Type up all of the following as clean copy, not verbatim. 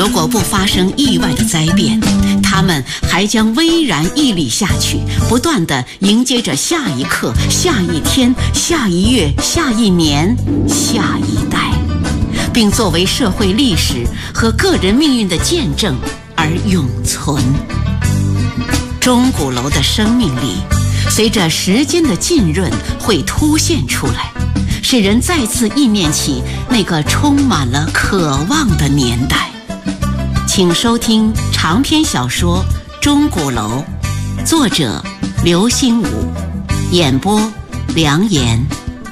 果不发生意外的灾变，他们还将巍然屹立下去，不断地迎接着下一刻、下一天、下一月、下一年、下一代，并作为社会历史和个人命运的见证而永存。钟鼓楼的生命力，随着时间的浸润会凸显出来，使人再次忆念起那个充满了渴望的年代。请收听长篇小说《钟鼓楼》，作者刘心武，演播梁岩。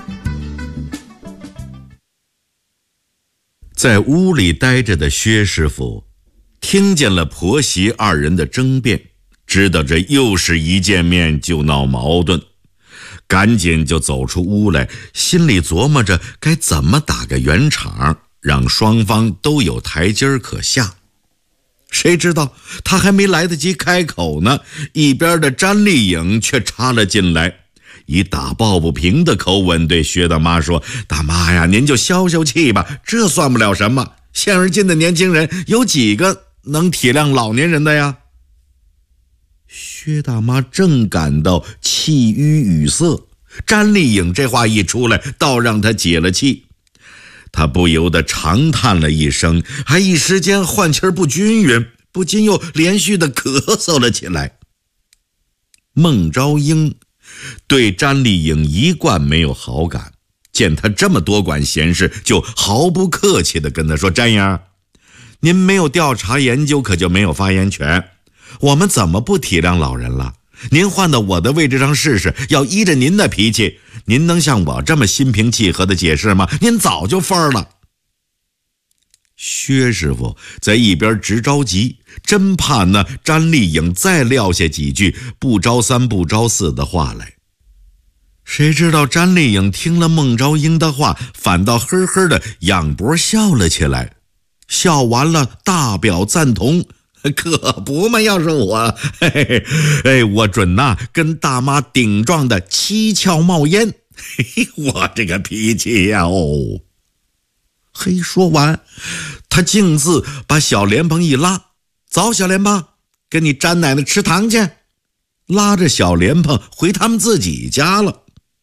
在屋里待着的薛师傅听见了婆媳二人的争辩，知道这又是一见面就闹矛盾，赶紧就走出屋来，心里琢磨着该怎么打个圆场，让双方都有台阶可下。谁知道他还没来得及开口呢，一边的詹丽颖却插了进来，以打抱不平的口吻对薛大妈说：“大妈呀，您就消消气吧，这算不了什么。现而今的年轻人有几个能体谅老年人的呀？”薛大妈正感到气郁语塞，詹丽颖这话一出来，倒让她解了气。她不由得长叹了一声，还一时间换气不均匀，不禁又连续的咳嗽了起来。孟昭英对詹丽颖一贯没有好感，见她这么多管闲事，就毫不客气地跟她说：“詹英，您没有调查研究，可就没有发言权。我们怎么不体谅老人了？您换到我的位置上试试，要依着您的脾气，您能像我这么心平气和的解释吗？您早就分了。”薛师傅在一边直着急，真怕那詹丽颖再撂下几句不着三不着四的话来。谁知道詹丽颖听了孟昭英的话，反倒呵呵的仰脖笑了起来，笑完了大表赞同：“可不嘛，要是我，我准跟大妈顶撞的七窍冒烟，我这个脾气呀，说完，他径自把小莲蓬一拉：“走，小莲蓬，跟你詹奶奶吃糖去。”拉着小莲蓬回他们自己家了。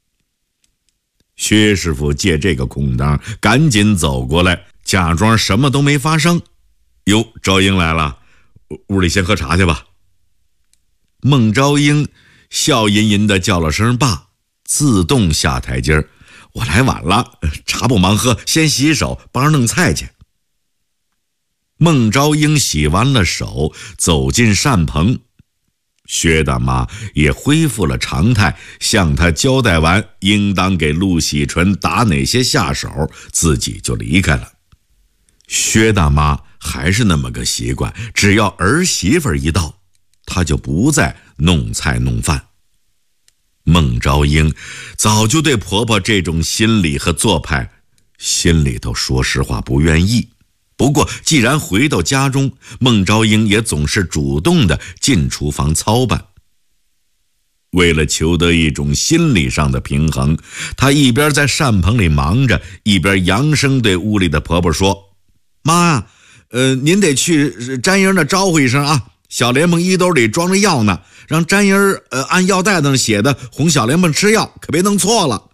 薛师傅借这个空当，赶紧走过来，假装什么都没发生：“哟，昭英来了，屋里先喝茶去吧。”孟昭英笑吟吟地叫了声爸，自动下台阶儿：“我来晚了，茶不忙喝，先洗手，帮着弄菜去。”孟昭英洗完了手，走进膳棚，薛大妈也恢复了常态，向她交代完应当给陆喜纯打哪些下手，自己就离开了。薛大妈还是那么个习惯，只要儿媳妇一到，她就不再弄菜弄饭。孟昭英早就对婆婆这种心理和做派心里头说实话不愿意，不过既然回到家中，孟昭英也总是主动的进厨房操办。为了求得一种心理上的平衡，她一边在膳棚里忙着，一边扬声对屋里的婆婆说：“妈呀，您得去詹英那招呼一声啊，小莲蓬衣兜里装着药呢，让詹英按药袋子上写的哄小莲蓬吃药，可别弄错了。”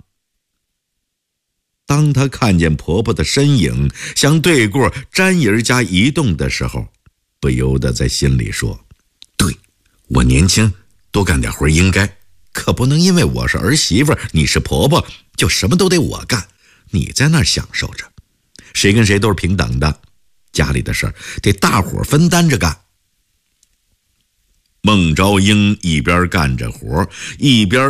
当她看见婆婆的身影向对过詹英家移动的时候，不由得在心里说：“对，我年轻，多干点活应该，可不能因为我是儿媳妇，你是婆婆，就什么都得我干，你在那儿享受着。谁跟谁都是平等的，家里的事儿得大伙分担着干。”孟昭英一边干着活，一边